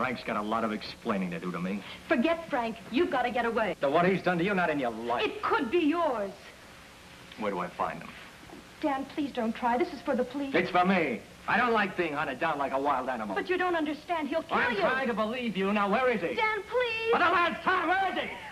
Frank's got a lot of explaining to do to me. Forget Frank. You've got to get away. So what he's done to you, not in your life. It could be yours. Where do I find him? Dan, please don't try. This is for the police. It's for me. I don't like being hunted down like a wild animal. But you don't understand. He'll kill you. I'm trying to believe you. Now, where is he? Dan, please. For the last time, where is he?